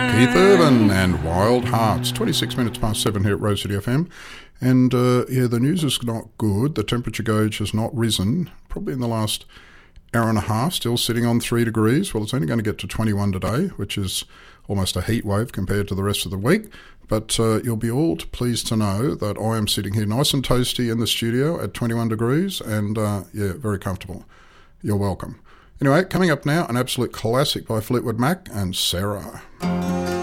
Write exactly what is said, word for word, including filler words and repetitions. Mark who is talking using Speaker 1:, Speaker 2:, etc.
Speaker 1: Keith Urban and Wild Hearts. twenty-six minutes past seven here at Rose City F M. And uh, yeah, the news is not good. The temperature gauge has not risen, probably in the last hour and a half, still sitting on three degrees. Well, it's only going to get to twenty-one today, which is almost a heat wave compared to the rest of the week. But uh, you'll be all pleased to know that I am sitting here nice and toasty in the studio at twenty-one degrees and, uh, yeah, very comfortable. You're welcome. Anyway, coming up now, an absolute classic by Fleetwood Mac and Sarah.